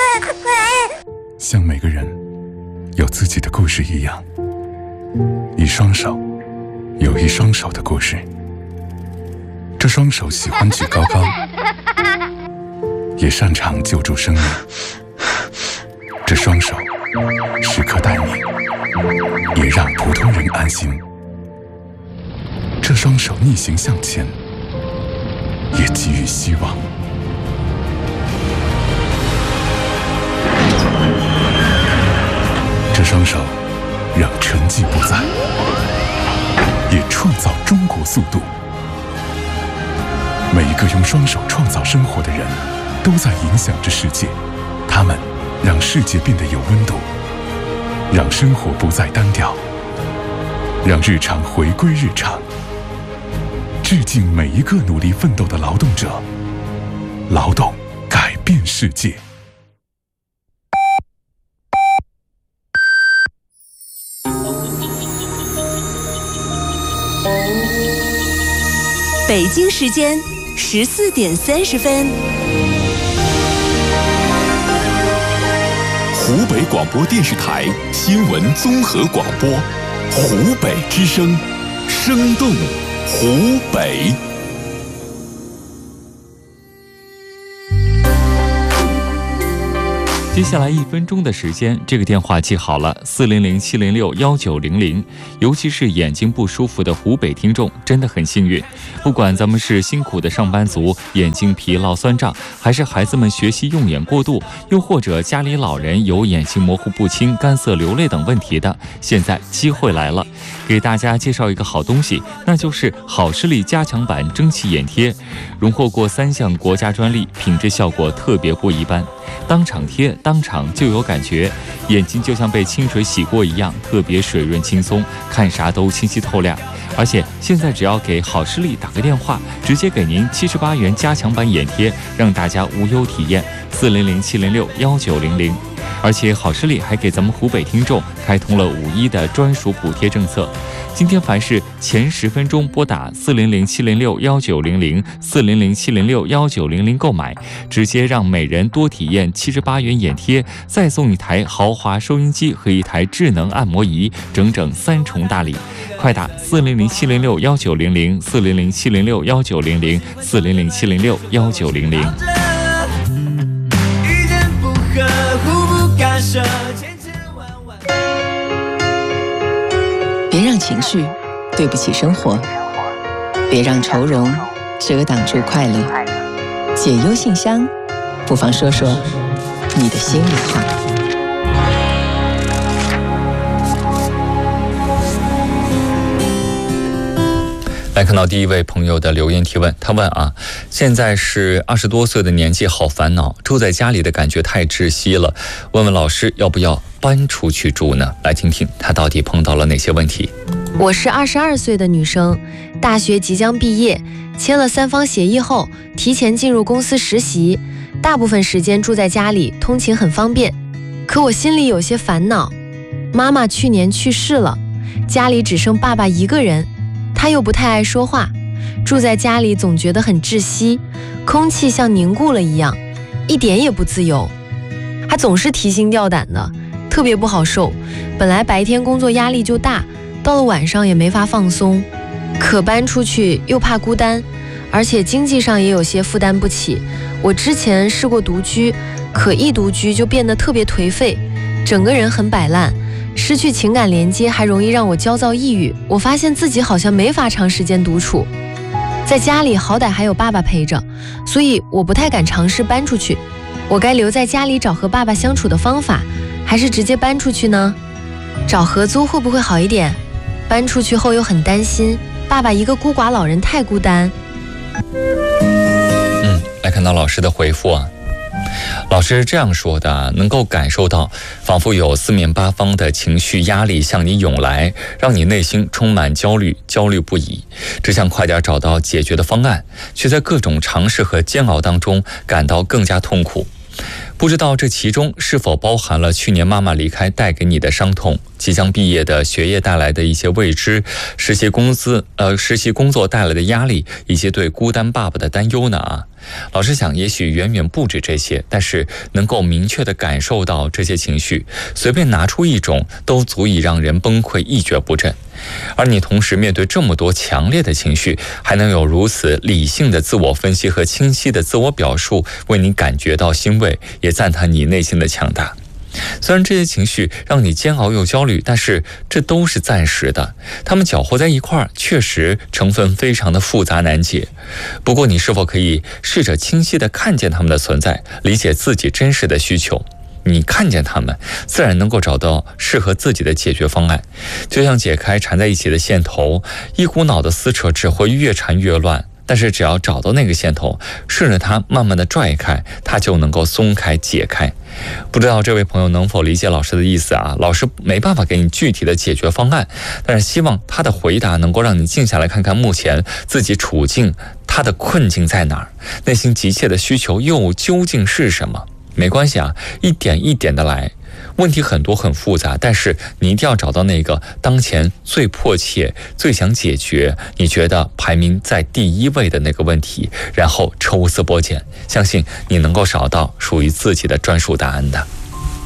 像每个人有自己的故事一样，一双手有一双手的故事。这双手喜欢举高高，也擅长救助生命。这双手时刻待命，也让普通人安心。这双手逆行向前，也给予希望。这双手让成绩不在，也创造中国速度。每一个用双手创造生活的人，都在影响着世界。他们让世界变得有温度，让生活不再单调，让日常回归日常。致敬每一个努力奋斗的劳动者，劳动改变世界。 北京时间14点30分。 湖北广播电视台新闻综合广播，湖北之声，生动湖北。 接下来1分钟的时间，这个电话记好了，400-706-1900。尤其是眼睛不舒服的湖北听众，真的很幸运。不管咱们是辛苦的上班族，眼睛疲劳酸胀，还是孩子们学习用眼过度，又或者家里老人有眼睛模糊不清、干涩流泪等问题的，现在机会来了，给大家介绍一个好东西，那就是好视力加强版蒸汽眼贴，荣获过3项国家专利，品质效果特别不一般。当场贴，当场就有感觉，眼睛就像被清水洗过一样，特别水润轻松，看啥都清晰透亮。而且现在只要给好视力打个电话，直接给您78元加强版眼贴，让大家无忧体验。400-706-1900。而且好视力还给咱们湖北听众开通了5.1的专属补贴政策。今天凡是前10分钟拨打400-706-1900 400-706-1900购买，直接让每人多体验78元眼贴，再送一台豪华收音机和一台智能按摩仪，整整3重大礼。快打400-706-1900 400-706-1900 400-706-1900。 别让情绪对不起生活，别让愁容遮挡住快乐。解忧信箱，不妨说说你的心里话。 来看到第一位朋友的留言提问，他问现在是20多岁的年纪，好烦恼，住在家里的感觉太窒息了，问问老师要不要搬出去住呢？来听听他到底碰到了哪些问题。 我是22岁的女生，大学即将毕业，签了3方协议后，提前进入公司实习，大部分时间住在家里，通勤很方便。可我心里有些烦恼，妈妈去年去世了，家里只剩爸爸一个人，他又不太爱说话，住在家里总觉得很窒息，空气像凝固了一样，一点也不自由，还总是提心吊胆的，特别不好受。本来白天工作压力就大，到了晚上也没法放松，可搬出去又怕孤单，而且经济上也有些负担不起。我之前试过独居，可一独居就变得特别颓废，整个人很摆烂，失去情感连接，还容易让我焦躁抑郁。我发现自己好像没法长时间独处，在家里好歹还有爸爸陪着，所以我不太敢尝试搬出去。我该留在家里找和爸爸相处的方法，还是直接搬出去呢？找合租会不会好一点？搬出去后又很担心，爸爸一个孤寡老人太孤单。 来看到老师的回复老师是这样说的，能够感受到仿佛有四面八方的情绪压力向你涌来，让你内心充满焦虑不已，只想快点找到解决的方案，却在各种尝试和煎熬当中感到更加痛苦。 不知道这其中是否包含了去年妈妈离开带给你的伤痛，即将毕业的学业带来的一些未知，实习工作带来的压力，以及对孤单爸爸的担忧呢？老师想也许远远不止这些，但是能够明确地感受到这些情绪，随便拿出一种都足以让人崩溃一蹶不振。而你同时面对这么多强烈的情绪，还能有如此理性的自我分析和清晰的自我表述，为你感觉到欣慰，也赞叹你内心的强大。虽然这些情绪让你煎熬又焦虑，但是这都是暂时的，它们搅和在一块儿，确实成分非常的复杂难解。不过你是否可以试着清晰地看见它们的存在，理解自己真实的需求？你看见它们，自然能够找到适合自己的解决方案。就像解开缠在一起的线头，一股脑的撕扯只会越缠越乱，但是只要找到那个线头，顺着它慢慢的拽开，它就能够松开解开。不知道这位朋友能否理解老师的意思啊？老师没办法给你具体的解决方案，但是希望他的回答能够让你静下来看看目前自己处境，他的困境在哪儿，内心急切的需求又究竟是什么。没关系啊，一点一点的来。问题很多很复杂，但是你一定要找到那个当前最迫切、最想解决，你觉得排名在第一位的那个问题，然后抽丝剥茧，相信你能够找到属于自己的专属答案的。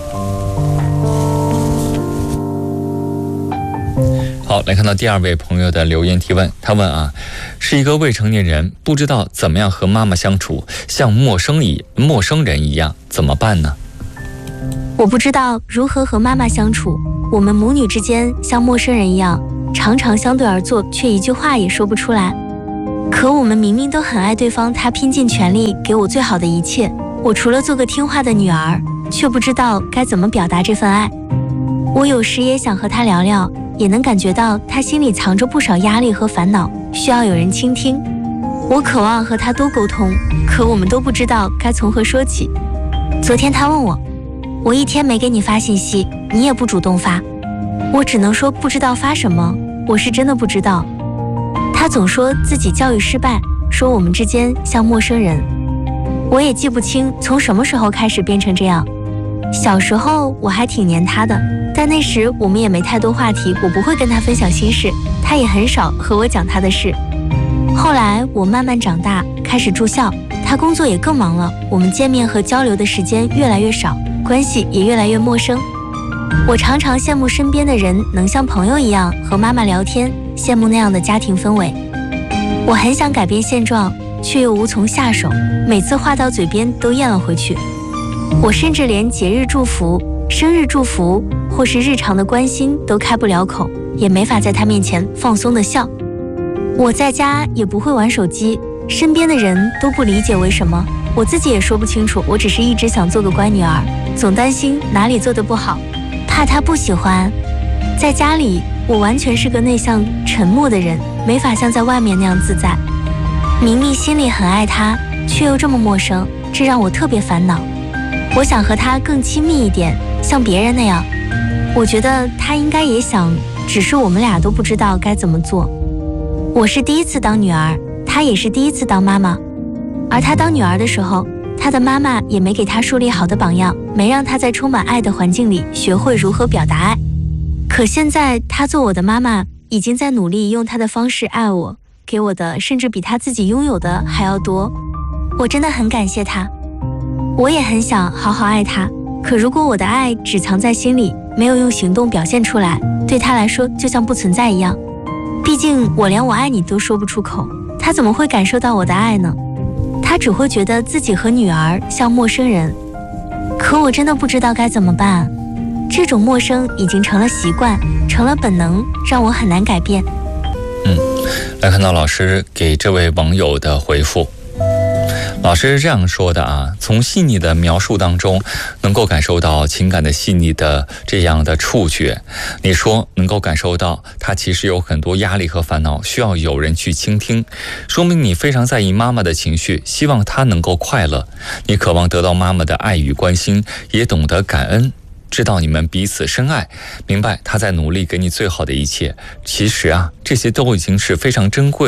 好，来看到第二位朋友的留言提问，他问啊，是一个未成年人，不知道怎么样和妈妈相处，像陌生人一样，怎么办呢？ 我不知道如何和妈妈相处，我们母女之间像陌生人一样，常常相对而坐，却一句话也说不出来。可我们明明都很爱对方，她拼尽全力给我最好的一切，我除了做个听话的女儿，却不知道该怎么表达这份爱。我有时也想和她聊聊，也能感觉到她心里藏着不少压力和烦恼，需要有人倾听。我渴望和她多沟通，可我们都不知道该从何说起。昨天她问我一天没给你发信息，你也不主动发。我只能说不知道发什么，我是真的不知道。他总说自己教育失败，说我们之间像陌生人。我也记不清从什么时候开始变成这样。小时候我还挺黏他的，但那时我们也没太多话题，我不会跟他分享心事，他也很少和我讲他的事。后来我慢慢长大，开始住校，他工作也更忙了，我们见面和交流的时间越来越少，关系也越来越陌生。我常常羡慕身边的人能像朋友一样和妈妈聊天，羡慕那样的家庭氛围。我很想改变现状，却又无从下手，每次话到嘴边都咽了回去。我甚至连节日祝福、生日祝福或是日常的关心都开不了口，也没法在他面前放松的笑。我在家也不会玩手机，身边的人都不理解为什么，我自己也说不清楚，我只是一直想做个乖女儿，总担心哪里做得不好，怕他不喜欢。在家里，我完全是个内向沉默的人，没法像在外面那样自在。明明心里很爱他，却又这么陌生，这让我特别烦恼。我想和他更亲密一点，像别人那样。我觉得他应该也想，只是我们俩都不知道该怎么做。我是第一次当女儿，他也是第一次当妈妈。而他当女儿的时候，他的妈妈也没给他树立好的榜样，没让他在充满爱的环境里学会如何表达爱。可现在他做我的妈妈，已经在努力用他的方式爱我，给我的甚至比他自己拥有的还要多。我真的很感谢他，我也很想好好爱他。可如果我的爱只藏在心里，没有用行动表现出来，对他来说就像不存在一样。毕竟我连我爱你都说不出口，他怎么会感受到我的爱呢？他只会觉得自己和女儿像陌生人。可我真的不知道该怎么办，这种陌生已经成了习惯，成了本能，让我很难改变。 来看到老师给这位网友的回复。老师是这样说的啊，从细腻的描述当中能够感受到情感的细腻的这样的触觉。你说能够感受到他其实有很多压力和烦恼，需要有人去倾听，说明你非常在意妈妈的情绪，希望她能够快乐。你渴望得到妈妈的爱与关心，也懂得感恩，知道你们彼此深爱，明白他在努力给你最好的一切。其实啊，这些都已经是非常珍贵的了。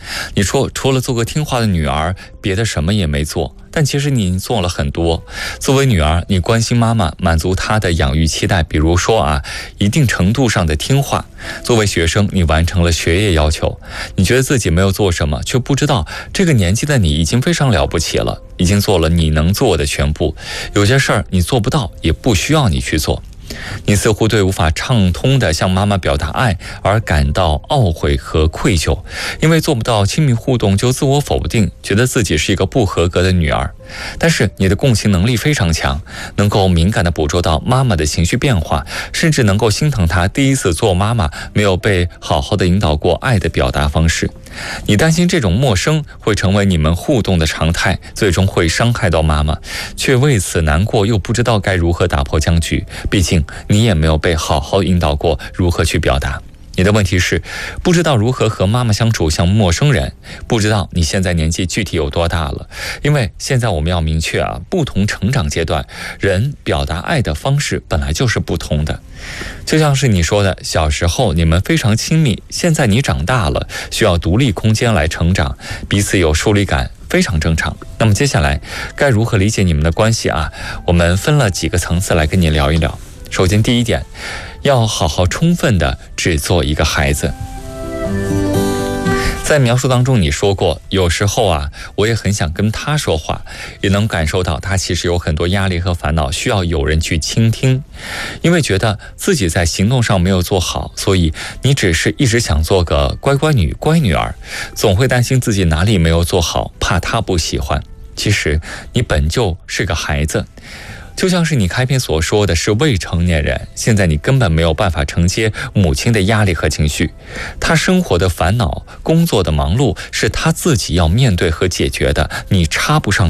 你说除了做个听话的女儿，别的什么也没做，但其实你已经做了很多。作为女儿，你关心妈妈，满足她的养育期待，比如说一定程度上的听话。作为学生，你完成了学业要求。你觉得自己没有做什么，却不知道这个年纪的你已经非常了不起了，已经做了你能做的全部。有些事儿你做不到，也不需要你去做。你似乎对无法畅通地向妈妈表达爱而感到懊悔和愧疚，因为做不到亲密互动就自我否定，觉得自己是一个不合格的女儿。但是你的共情能力非常强，能够敏感地捕捉到妈妈的情绪变化，甚至能够心疼她第一次做妈妈没有被好好的引导过爱的表达方式。你担心这种陌生会成为你们互动的常态，最终会伤害到妈妈，却为此难过，又不知道该如何打破僵局。毕竟你也没有被好好引导过如何去表达。你的问题是不知道如何和妈妈相处像陌生人，不知道你现在年纪具体有多大了。因为现在我们要明确不同成长阶段人表达爱的方式本来就是不同的。就像是你说的，小时候你们非常亲密，现在你长大了，需要独立空间来成长，彼此有疏离感，非常正常。那么接下来该如何理解你们的关系我们分了几个层次来跟你聊一聊。首先第一点，要好好充分的只做一个孩子。在描述当中你说过，有时候我也很想跟他说话，也能感受到他其实有很多压力和烦恼，需要有人去倾听。因为觉得自己在行动上没有做好，所以你只是一直想做个乖乖女、乖女儿，总会担心自己哪里没有做好，怕他不喜欢。其实你本就是个孩子，就像是你开篇所说的是未成年人，现在你根本没有办法承接母亲的压力和情绪，他生活的烦恼、工作的忙碌是他自己要面对和解决的，你插不上